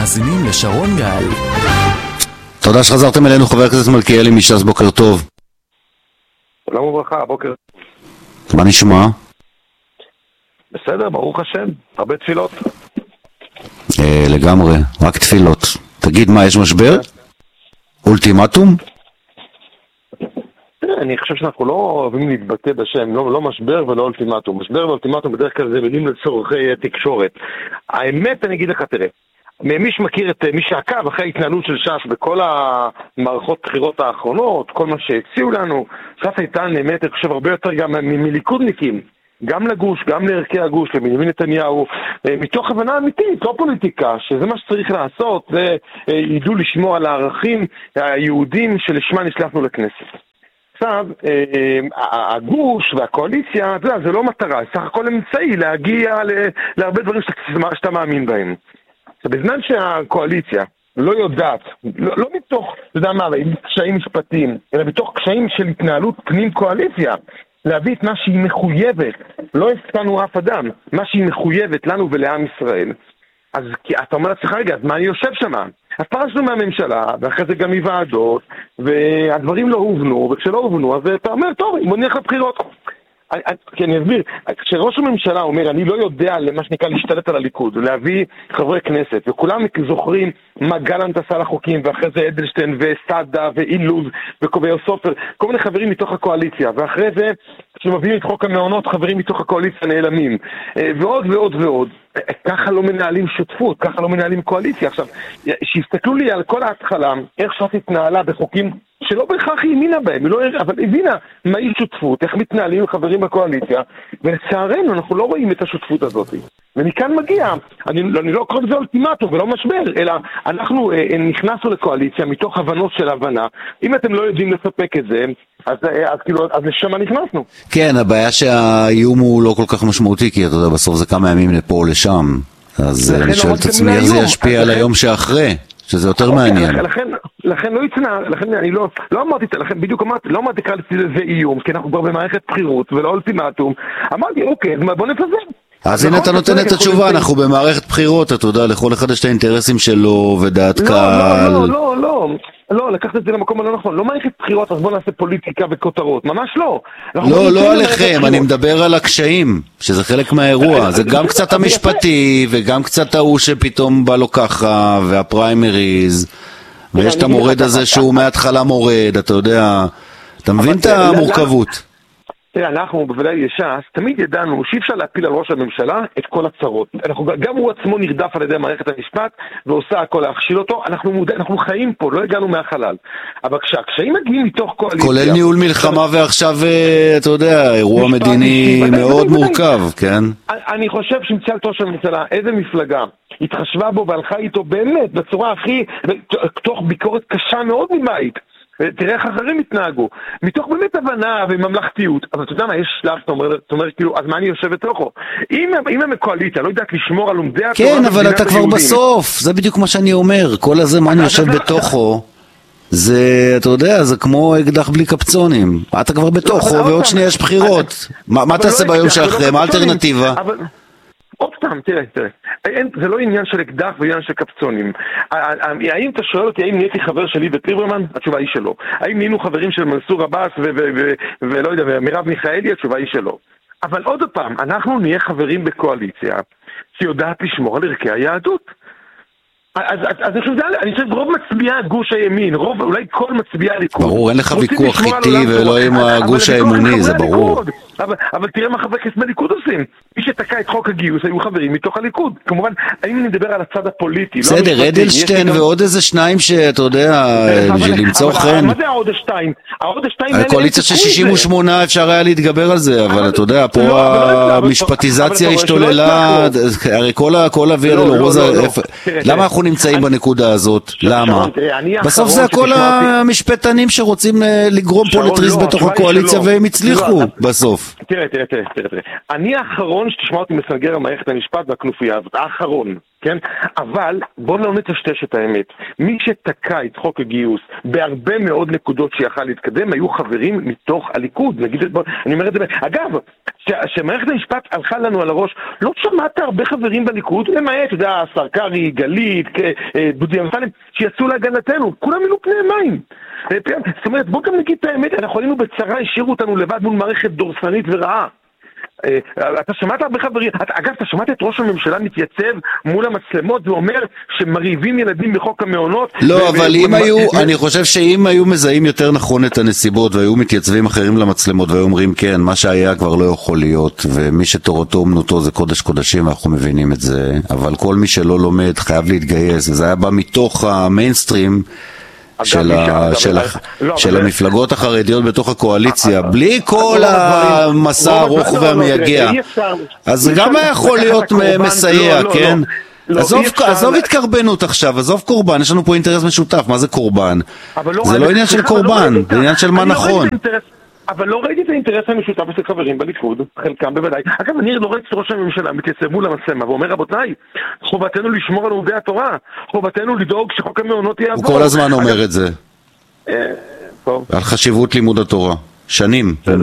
מאזינים לשרון גל. תודה שחזרתם אלינו, חבר הכנסת מלכיאלי מש"ס, בוקר טוב. שלום וברכה, בוקר. מה נשמע? בסדר, ברוך השם, הרבה תפילות. לגמרי, רק תפילות. תגיד, מה, יש משבר? אולטימטום? אני חושב שאנחנו לא אוהבים להתבטא בשם, לא משבר ולא אולטימטום. משבר ואולטימטום בדרך כלל זה מילים לצורכי תקשורת. האמת, אני אגיד לך, תראה, מי שמכיר את מי שעקב אחרי ההתנהלות של ש"ס בכל המערכות בחירות האחרונות, כל מה שהציעו לנו, ש"ס הייתה נאמת, אני חושב, הרבה יותר גם מליכודניקים, גם לגוש, גם לערכי הגוש, לבנימין נתניהו, מתוך הבנה אמיתית, לא פוליטיקה, שזה מה שצריך לעשות, זה ידעו לשמור על הערכים היהודים שלשמה נשלחנו לכנסת. עכשיו, הגוש והקואליציה, זה לא מטרה, סך הכל אמצעי להגיע להרבה דברים שאתה מאמין בהם. בזמן שהקואליציה לא יודעת, לא מתוך, אתה יודע מה, קשיים משפטיים, אלא מתוך קשיים של התנהלות פנים קואליציה, להביא את מה שהיא מחויבת, לא הפתענו אף אדם, מה שהיא מחויבת לנו ולעם ישראל. אז אתה אומר לעצמך, רגע, אז מה אני יושב שם? אז פרשנו מהממשלה, ואחרי זה גם מוועדות, והדברים לא הובנו, וכשלא הובנו, אז אתה אומר, טוב, בוא נלך לבחירות. כי אני אסביר, כשראש הממשלה אומר, אני לא יודע למה שנקרא להשתלט על הליכוד, להביא חברי כנסת, וכולם זוכרים מה גלנט עשה לחוקים, ואחרי זה אדלשטיין וסטדה ואילוז וקוביוסופר, כל מיני חברים מתוך הקואליציה, ואחרי זה, כשמביאים את חוק המעונות, חברים מתוך הקואליציה נעלמים, ועוד ועוד ועוד. ככה לא מנהלים שותפות, ככה לא מנהלים קואליציה. עכשיו, שיסתכלו לי על כל ההתחלה, איך ש"ס התנהלה בחוקים שלא בהכרח היא האמינה בהם, אבל הבינה מהי שותפות, איך מתנהלים חברים בקואליציה, ולצערנו אנחנו לא רואים את השותפות הזאת. ומכאן מגיע, אני לא קורא לזה אולטימטום ולא משבר, אלא אנחנו נכנסנו לקואליציה מתוך הבנות של הבנה. אם אתם לא יודעים לספק את זה, אז לשם נכנסנו. כן, הבעיה שהאיום הוא לא כל כך משמעותי, כי אתה יודע, בסוף זה כמה ימים לפה או לשם. אז אני שואל את עצמי איך זה ישפיע על היום שאחרי, שזה יותר מעניין. לכן לא יצנע, לכן אני לא אמרתי, לכן בדיוק אמרתי, לא אמרתי קראת זה איום, כי אנחנו כבר במערכת בחירות ולא אולטימטום. אמרתי, אוקיי, בוא נפזר. אז הנה אתה נותן את התשובה, אנחנו במערכת בחירות, אתה יודע, לכל אחד יש את האינטרסים שלו ודעת קהל. לא, לקחת את זה למקום הלא נכון, לא מערכת בחירות, אז בוא נעשה פוליטיקה וכותרות, ממש לא. לא עליכם, אני מדבר על הקשיים, שזה חלק מהאירוע, זה גם קצת המשפטי, וגם קצת ההוא שפתאום בא לו ככה, והפריימריז, ויש את המורד הזה שהוא מההתחלה מורד, אתה יודע, אתה מבין את המורכבות? תראה, אנחנו בוודאי יש"ס, תמיד ידענו שאי אפשר להפיל על ראש הממשלה את כל הצרות. גם הוא עצמו נרדף על ידי מערכת המשפט, ועושה הכל להכשיל אותו, אנחנו חיים פה, לא הגענו מהחלל. אבל כשהקשיים מגיעים מתוך קואליציה... כולל ניהול מלחמה ועכשיו, אתה יודע, אירוע מדיני מאוד מורכב, כן? אני חושב שמצלת ראש הממשלה, איזה מפלגה התחשבה בו והלכה איתו באמת, בצורה הכי, תוך ביקורת קשה מאוד מבית. תראה איך אחרים התנהגו, מתוך באמת הבנה וממלכתיות. אבל אתה יודע מה, יש שלב, אתה אומר כאילו, אז מה אני יושב בתוכו? אם הם הקואליציה, לא יודעת לשמור על לומדי התורה... כן, אבל אתה כבר בסוף, זה בדיוק מה שאני אומר, כל הזה מה אני יושב בתוכו, זה, אתה יודע, זה כמו אקדח בלי קפצונים, אתה כבר בתוכו, ועוד שנייה יש בחירות. מה תעשה ביום שאחרי? מה האלטרנטיבה? עוד פעם, תראה, זה לא עניין של אקדח ועניין של קפצונים. האם אתה שואל אותי, האם נהייתי חבר שלי וליברמן? התשובה היא שלא. האם נהיינו חברים של מנסור עבאס ולא יודע, ומרב מיכאלי? התשובה היא שלא. אבל עוד פעם, אנחנו נהיה חברים בקואליציה שיודעת לשמור על ערכי היהדות. אז אני חושב רוב מצביעי גוש הימין, אולי כל מצביעי הליכוד. ברור, אין לך ויכוח איתי ולא עם הגוש האמוני, זה ברור. אבל תראה מה חברי כנסת בליכוד עושים. מי שתקע את חוק הגיוס היו חברים מתוך הליכוד. כמובן, אני מדבר על הצד הפוליטי. בסדר, אדלשטיין ועוד איזה שניים שאתה יודע, למצוא חן. מה זה העוד השתיים? הקואליציה של 68 אפשר היה להתגבר על זה, אבל אתה יודע, פה המשפטיזציה השתוללה, הרי כל הוויה לרוזה, למה אנחנו נמצאים בנקודה הזאת? למה? בסוף זה הכל המשפטנים שרוצים לגרום פה לטריז בתוך הקואליציה והם הצליחו בסוף. תראה. אני האחרון שתשמע אותי מסנגר על מערכת המשפט והכנופיה הזאת, האחרון. כן? אבל בואו לא נטשטש את האמת. מי שתקע את חוק הגיוס בהרבה מאוד נקודות שיכל להתקדם, היו חברים מתוך הליכוד. נגיד, אני אומר את זה, אגב, שמערכת המשפט הלכה לנו על הראש, לא שמעת הרבה חברים בליכוד, למעט, אתה יודע, השר קרעי, גלית, דודי אמסלם, שיצאו להגנתנו, כולם מילאו פני מים. זאת אומרת, בואו גם נגיד את האמת, אנחנו היינו בצרה, השאירו אותנו לבד מול מערכת דורסנית ורעה. אתה שמעת הרבה חברים, אגב, אתה שמעת את ראש הממשלה מתייצב מול המצלמות ואומר שמריבים ילדים בחוק המעונות? לא, אבל אם היו, אני חושב שאם היו מזהים יותר נכון את הנסיבות והיו מתייצבים אחרים למצלמות והיו אומרים כן, מה שהיה כבר לא יכול להיות, ומי שתורתו אומנותו זה קודש קודשים, אנחנו מבינים את זה, אבל כל מי שלא לומד חייב להתגייס, וזה היה בא מתוך המיינסטרים של המפלגות החרדיות בתוך הקואליציה, בלי כל המסע הארוך והמייגע. אז גם היה יכול להיות מסייע, כן? עזוב התקרבנות עכשיו, עזוב קורבן, יש לנו פה אינטרס משותף, מה זה קורבן? זה לא עניין של קורבן, זה עניין של מה נכון. אבל לא ראיתי את האינטרס המשותף של חברים בליכוד, חלקם בוודאי. אגב, אני לא ראיתי את ראש הממשלה מתייצב מול המצלמה ואומר, רבותיי, חובתנו לשמור על עובדי התורה, חובתנו לדאוג שחוק המעונות יעבור. הוא כל הזמן אומר את זה. על חשיבות לימוד התורה. שנים.